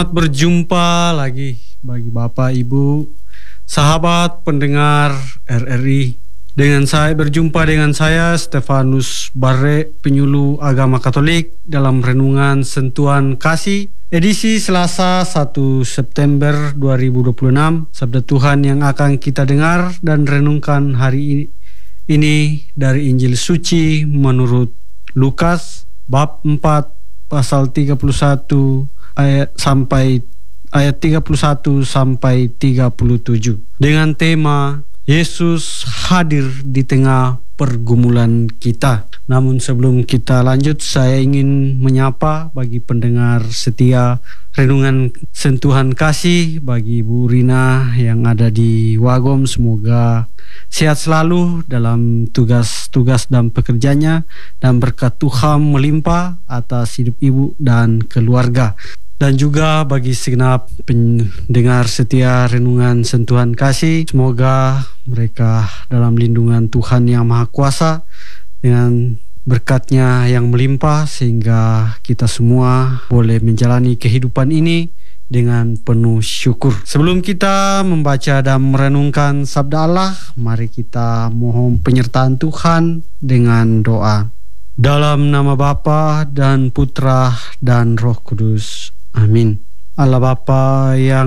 Selamat berjumpa lagi bagi Bapak, Ibu, sahabat pendengar RRI. Berjumpa dengan saya Stefanus Barre, penyuluh agama Katolik dalam renungan Sentuhan Kasih edisi Selasa 1 September 2026. Sabda Tuhan yang akan kita dengar dan renungkan hari ini dari Injil Suci menurut Lukas bab 4 pasal 31 ayat 31 sampai 37 dengan tema Yesus hadir di tengah pergumulan kita. Namun sebelum kita lanjut, saya ingin menyapa bagi pendengar setia renungan Sentuhan Kasih, bagi Bu Rina yang ada di Wagom. Semoga sehat selalu dalam tugas-tugas dan pekerjaannya, dan berkat Tuhan melimpah atas hidup ibu dan keluarga. Dan juga bagi segenap pendengar setia renungan Sentuhan Kasih, semoga mereka dalam lindungan Tuhan yang Maha Kuasa dengan berkat-Nya yang melimpah, sehingga kita semua boleh menjalani kehidupan ini dengan penuh syukur. Sebelum kita membaca dan merenungkan sabda Allah, mari kita mohon penyertaan Tuhan dengan doa. Dalam nama Bapa dan Putra dan Roh Kudus. Amin. Allah Bapa yang